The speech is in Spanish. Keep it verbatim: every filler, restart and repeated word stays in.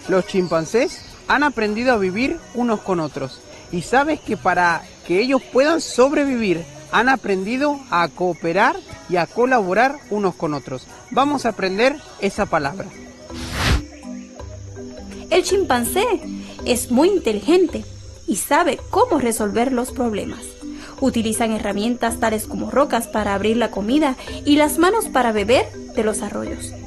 Los chimpancés han aprendido a vivir unos con otros. Y sabes que para que ellos puedan sobrevivir, han aprendido a cooperar y a colaborar unos con otros. Vamos a aprender esa palabra. El chimpancé es muy inteligente y sabe cómo resolver los problemas. Utilizan herramientas tales como rocas para abrir la comida y las manos para beber de los arroyos.